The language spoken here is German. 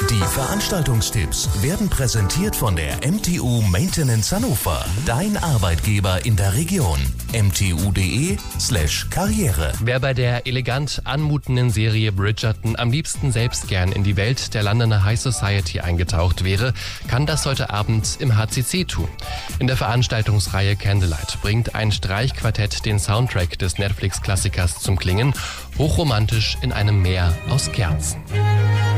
Die Veranstaltungstipps werden präsentiert von der MTU Maintenance Hannover. Dein Arbeitgeber in der Region. mtu.de/Karriere. Wer bei der elegant anmutenden Serie Bridgerton am liebsten selbst gern in die Welt der Londoner High Society eingetaucht wäre, kann das heute Abend im HCC tun. In der Veranstaltungsreihe Candlelight bringt ein Streichquartett den Soundtrack des Netflix-Klassikers zum Klingen, hochromantisch in einem Meer aus Kerzen.